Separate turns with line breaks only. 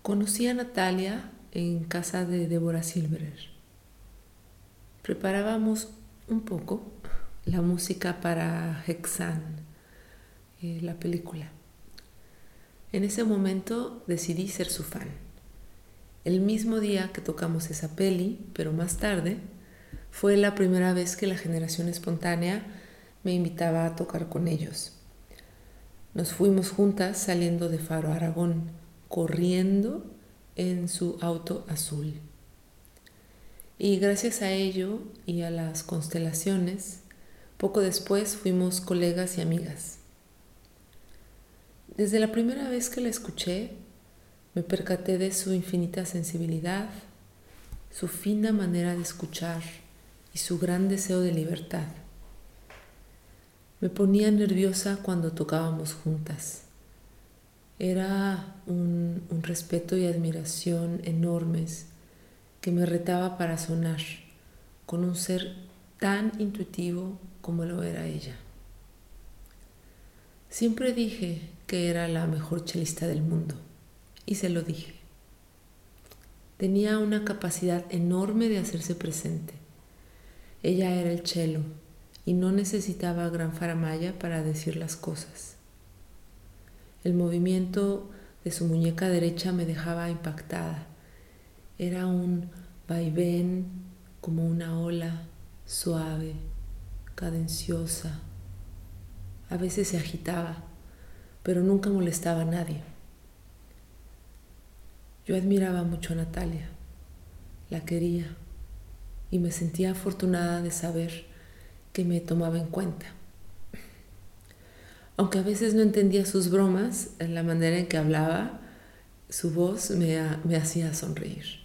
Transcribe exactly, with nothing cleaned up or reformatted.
Conocí a Natalia en casa de Débora Silverer. Preparábamos un poco la música para Hexan, eh, la película. En ese momento decidí ser su fan. El mismo día que tocamos esa peli, pero más tarde, fue la primera vez que la Generación Espontánea me invitaba a tocar con ellos. Nos fuimos juntas saliendo de Faro Aragón, corriendo en su auto azul. Y gracias a ello y a las constelaciones, poco después fuimos colegas y amigas. Desde la primera vez que la escuché, me percaté de su infinita sensibilidad, su fina manera de escuchar y su gran deseo de libertad. Me ponía nerviosa cuando tocábamos juntas. Era un, un respeto y admiración enormes que me retaba para sonar con un ser tan intuitivo como lo era ella. Siempre dije que era la mejor chelista del mundo y se lo dije. Tenía una capacidad enorme de hacerse presente. Ella era el cello y no necesitaba gran faramalla para decir las cosas. El movimiento de su muñeca derecha me dejaba impactada. Era un vaivén como una ola suave, cadenciosa. A veces se agitaba, pero nunca molestaba a nadie. Yo admiraba mucho a Natalia, la quería y me sentía afortunada de saber que me tomaba en cuenta. Aunque a veces no entendía sus bromas, en la manera en que hablaba, su voz me, me hacía sonreír.